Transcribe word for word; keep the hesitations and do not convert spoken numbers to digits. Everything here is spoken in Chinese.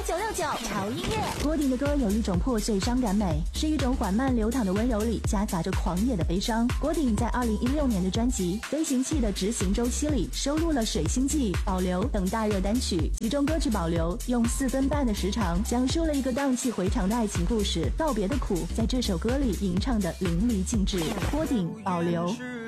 九六九潮音乐。 郭顶的歌有一种破碎伤感美，是一种缓慢流淌的温柔里夹杂着狂野的悲伤。郭顶在二零一六年的专辑《飞行器的执行周期》里收录了《水星记》、《保留》等大热单曲，其中歌曲《保留》用四分半的时长讲述了一个荡气回肠的爱情故事，告别的苦在这首歌里吟唱的淋漓尽致。郭顶《保留》。